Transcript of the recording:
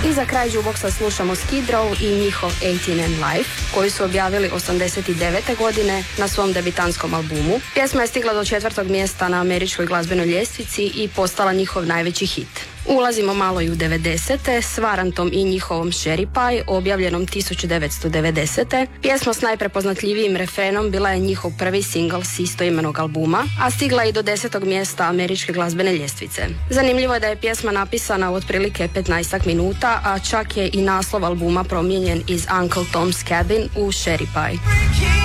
I za kraj Jukeboxa slušamo Skid Row i njihov 18 and Life, koji su objavili 89. godine na svom debitantskom albumu. Pjesma je stigla do 4. mjesta na američkoj glazbenoj ljestvici i postala njihov najveći hit. Ulazimo malo i u 90. s Varantom i njihovom Cherry Pie, objavljenom 1990. Pjesma s najprepoznatljivijim refrenom bila je njihov prvi singl s istoimenog albuma, a stigla je i do 10. mjesta američke glazbene ljestvice. Zanimljivo je da je pjesma napisana u otprilike 15 minuta, a čak je i naslov albuma promijenjen iz Uncle Tom's Cabin u Cherry Pie.